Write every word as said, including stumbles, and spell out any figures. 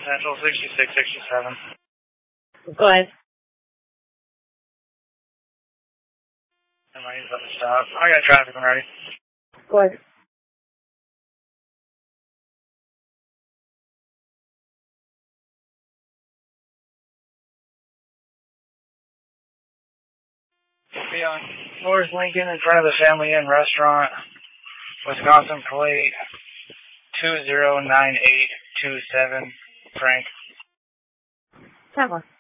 Central sixty-six sixty-seven. Go ahead. Am I about to stop? I got traffic. I'm ready. Go ahead. Be on Forest Lincoln in front of the Family Inn restaurant, Wisconsin plate two zero nine eight two seven, Frank. Ten one.